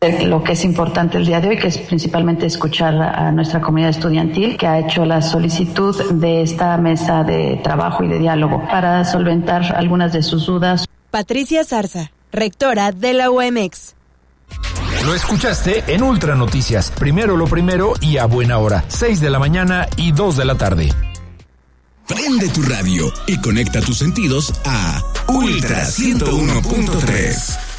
Lo que es importante el día de hoy, que es principalmente escuchar a nuestra comunidad estudiantil que ha hecho la solicitud de esta mesa de trabajo y de diálogo para solventar algunas de sus dudas. Patricia Zarza, rectora de la UAMX. Lo escuchaste en Ultra Noticias. Primero lo primero y a buena hora. 6 de la mañana y 2 de la tarde. Prende tu radio y conecta tus sentidos a Ultra 101.3.